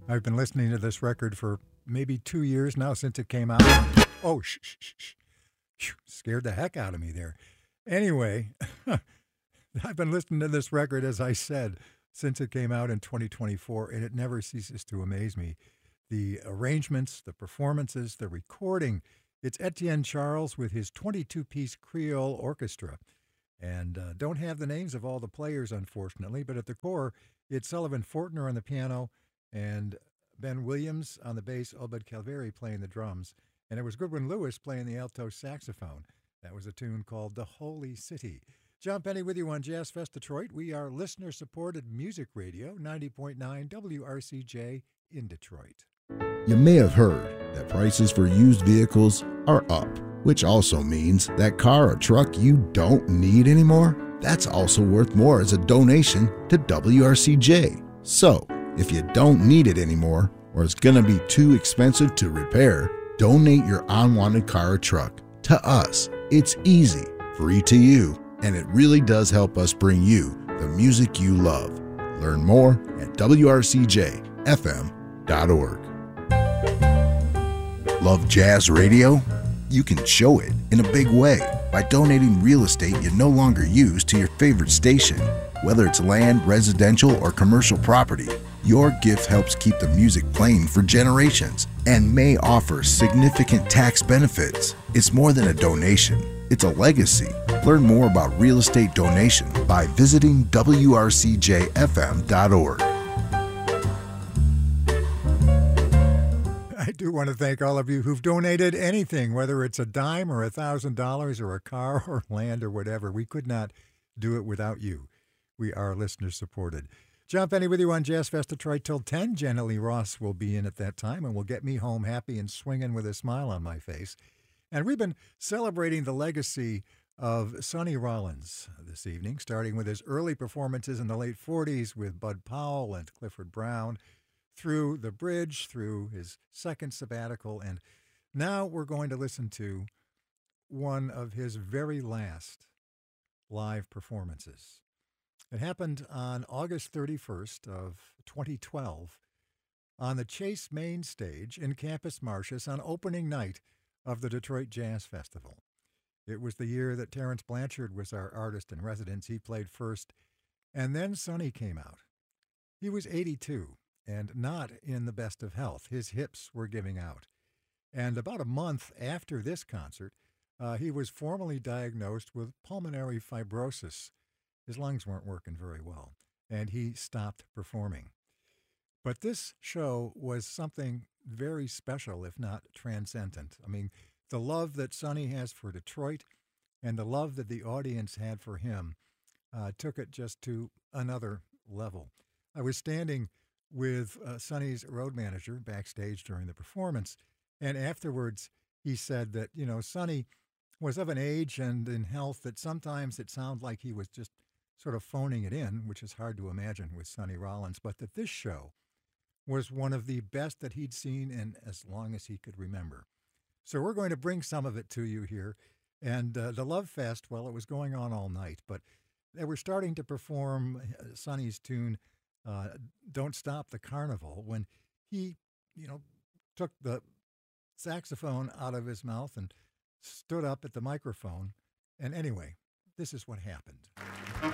I've been listening to this record for maybe 2 years now since it came out. Oh, shh, shh, shh, shh. Phew, scared the heck out of me there. Anyway, I've been listening to this record, as I said, since it came out in 2024, and it never ceases to amaze me. The arrangements, the performances, the recording. It's Etienne Charles with his 22-piece Creole orchestra. And don't have the names of all the players, unfortunately, but at the core, it's Sullivan Fortner on the piano and Ben Williams on the bass, Obed Calveri playing the drums. And it was Goodwin Lewis playing the alto saxophone. That was a tune called The Holy City. John Penny with you on Jazz Fest Detroit. We are listener-supported music radio, 90.9 WRCJ in Detroit. You may have heard that prices for used vehicles are up, which also means that car or truck you don't need anymore, that's also worth more as a donation to WRCJ. So, if you don't need it anymore, or it's going to be too expensive to repair, donate your unwanted car or truck to us. It's easy, free to you, and it really does help us bring you the music you love. Learn more at WRCJFM.org. Love jazz radio? You can show it in a big way by donating real estate you no longer use to your favorite station. Whether it's land, residential, or commercial property, your gift helps keep the music playing for generations and may offer significant tax benefits. It's more than a donation, it's a legacy. Learn more about real estate donation by visiting WRCJFM.org. I do want to thank all of you who've donated anything, whether it's a dime or $1,000 or a car or land or whatever. We could not do it without you. We are listener supported. John Penny with you on Jazz Fest Detroit till 10. Jenna Lee Ross will be in at that time and will get me home happy and swinging with a smile on my face. And we've been celebrating the legacy of Sonny Rollins this evening, starting with his early performances in the late 40s with Bud Powell and Clifford Brown, through The Bridge, through his second sabbatical, and now we're going to listen to one of his very last live performances. It happened on August 31st of 2012 on the Chase Main Stage in Campus Martius on opening night of the Detroit Jazz Festival. It was the year that Terrence Blanchard was our artist in residence. He played first, and then Sonny came out. He was 82 and not in the best of health. His hips were giving out. And about a month after this concert, he was formally diagnosed with pulmonary fibrosis. His lungs weren't working very well, and he stopped performing. But this show was something very special, if not transcendent. I mean, the love that Sonny has for Detroit and the love that the audience had for him took it just to another level. I was standing with Sonny's road manager backstage during the performance, and afterwards he said that, Sonny was of an age and in health that sometimes it sounded like he was just sort of phoning it in, which is hard to imagine with Sonny Rollins, but that this show was one of the best that he'd seen in as long as he could remember. So we're going to bring some of it to you here. And the Love Fest, well, it was going on all night, but they were starting to perform Sonny's tune, Don't Stop the Carnival, when he, took the saxophone out of his mouth and stood up at the microphone. And anyway, this is what happened.